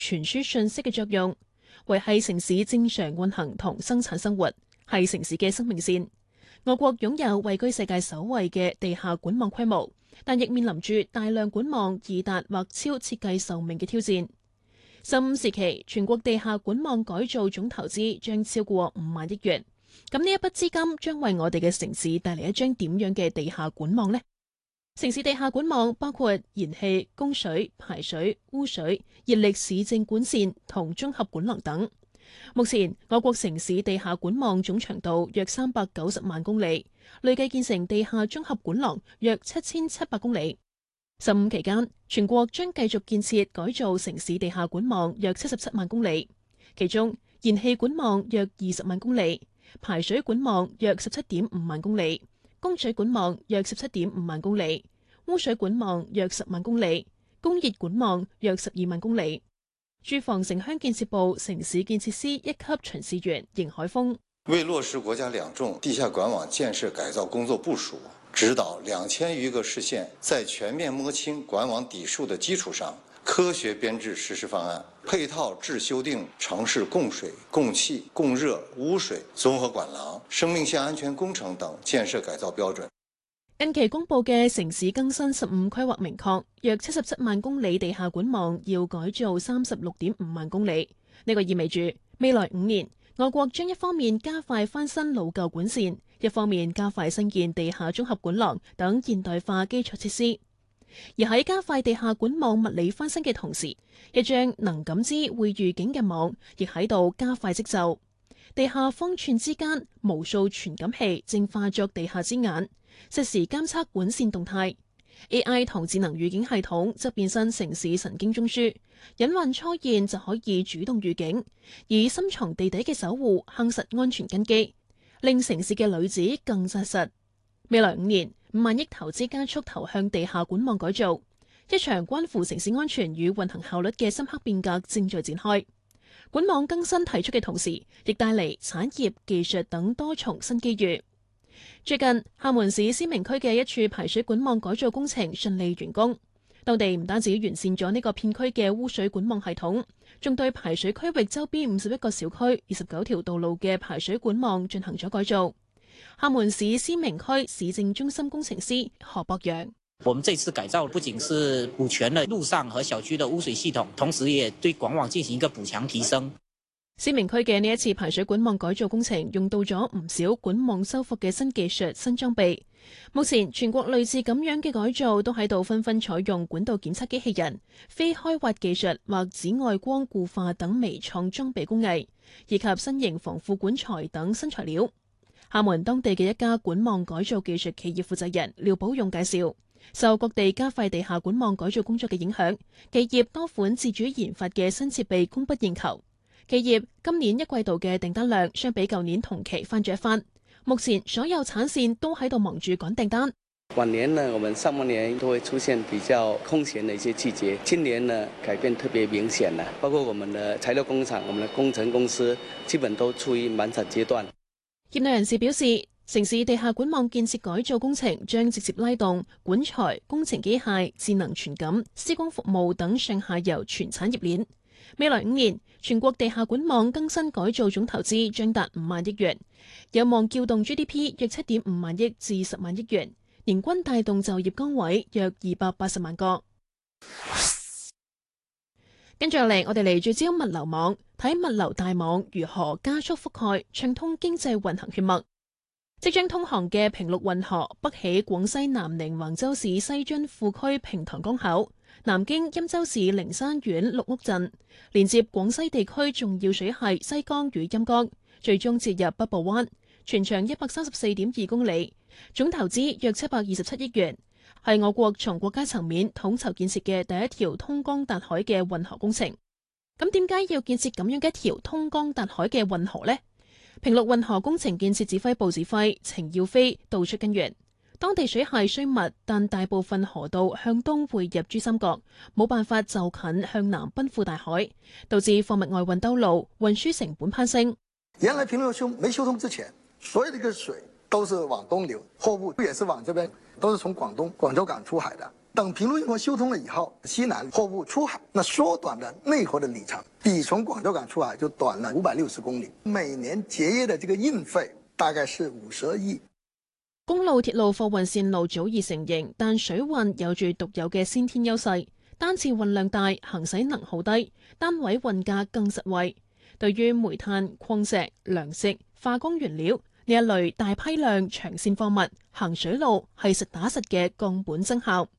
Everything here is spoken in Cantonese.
傳輸信息嘅作用，維繫城市正常運行同生產生活，係城市嘅生命線。我國擁有位居世界首位嘅地下管網規模，但亦面臨住大量管網易達或超設計壽命嘅挑戰。15時期，全國地下管網改造總投資將超過5萬億元。咁呢一筆資金將為我哋嘅城市帶嚟一張點樣嘅地下管網呢？城市地下管網包括燃氣、供水、排水、污水、熱力市政管線同綜合管廊等。目前，我國城市地下管網總長度約390萬公里，累計建成地下綜合管廊約7700公里。15期間，全國將繼續建設改造城市地下管網約77萬公里，其中燃氣管網約20萬公里，排水管網約17.5萬公里，供水管網約17.5萬公里，污水管網約10萬公里，供熱管網約12萬公里。住房城鄉建設部城市建設司一級巡視員邢海峰為落實國家兩重地下管網建設改造工作部署，指導2000餘個市縣在全面摸清管網底數的基礎上，科學編制實施方案，配套制修訂城市供水、供氣、供熱、污水、綜合管廊、生命線安全工程等建設改造標準。 近期公布嘅城市更新15規劃明確，約77萬公里地下管網要改造36.5萬公里。呢個意味住未來5年，我國將一方面加快翻新老舊管線，一方面加快新建地下綜合管廊等現代化基礎設施。而喺加快地下管網物理翻新嘅同時，一張能感知會預警嘅網亦喺度加快織就。地下方寸之間，無數傳感器正化作地下之眼，實時監測管線動態。AI 同智能預警系統則變身城市神經中樞，隱患初現就可以主動預警，以深藏地底嘅守護夯實安全根基，令城市嘅裏子更紮實。未來5年，5萬億投資加速投向地下管網改造，一場關乎城市安全與運行效率嘅深刻變革正在展開。管網更新提出嘅同時，亦帶嚟產業、技術等多重新機遇。最近，廈門市思明區嘅一處排水管網改造工程順利完工，當地唔單止完善咗呢個片區嘅污水管網系統，仲對排水區域周邊51個小區、29條道路嘅排水管網進行咗改造。廈門市思明區市政中心工程師何博洋： 我們這次改造不僅是補全了路上和小區的污水系統，同時也對管網進行一個補強提升。 思明區嘅呢一次排水管網改造工程用到咗唔少管網修復嘅新技術、新裝備。目前全國類似咁樣嘅改造都喺度紛紛採用管道檢測機器人、非開挖技術或紫外光固化等微創裝備工藝，以及新型防腐管材等新材料。廈門當地嘅一家管網改造技術企業負責人廖寶勇介紹，受各地加快地下管網改造工作嘅影響，企業多款自主研發嘅新設備供不應求。企業今年一季度嘅訂單量相比舊年同期翻咗一番，目前所有產線都喺度忙住趕訂單。 往年呢，我們上半年都會出現比較空閒的一些季節，今年呢改變特別明顯啦，包括我們的材料工廠、我們的工程公司，基本都處於滿產階段。 業內人士表示，城市地下管網建設改造工程將直接拉動管材、工程機械、智能傳感、施工服務等上下游全產業鏈。未來5年，全國地下管網更新改造總投資將達5萬億元，有望撬動 GDP 約7.5萬億至10萬億元，年均帶動就業崗位約280萬個。跟住落嚟，我哋嚟聚焦物流網，睇物流大網如何加速覆蓋，暢通經濟運行血脈。即將通航嘅平陸運河北起廣西南寧橫州市西津庫區平塘江口，南經欽州市靈山縣綠屋鎮，連接廣西地區重要水系西江與陰江，最終接入北部灣，全長134.2公里，總投資約727億元，係我國從國家層面統籌建設嘅第一條通江達海嘅運河工程。咁點解要建設咁樣嘅一條通江達海嘅運河呢？平陸運河工程建設指揮部指揮程耀飛道出根源，當地水系雖密，但大部分河道向東匯入珠三角，冇辦法就近向南奔赴大海，導致貨物外運兜路，運輸成本攀升。 原來平陸沒修通之前，所有的一個水都是往東流，貨物也是往這邊，都是從廣州港出海的。 等平陆运河修通了以后，西南货物出海，那缩短了内河的里程，比从广州港出海就短了560公里，每年节约的这个运费大概是52億。 公路、鐵路貨運線路早已成型，但水運有住獨有嘅先天優勢，單次運量大，行駛能耗低，單位運價更實惠。對於煤炭、礦石、糧食、化工原料呢一類大批量長線貨物，行水路係實打實嘅降本增效。